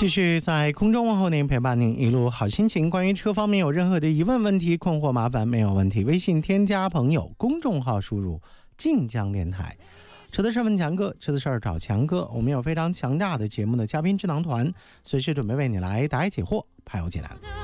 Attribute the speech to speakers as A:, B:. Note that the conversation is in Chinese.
A: 继续在空中问候您，陪伴您一路好心情。关于车方面有任何的疑问、问题、困惑、麻烦，没有问题，微信添加朋友，公众号输入晋江电台。车的事问强哥，车的事儿找强哥。我们有非常强大的节目的嘉宾智囊团，随时准备为你来答疑解惑，排忧解难。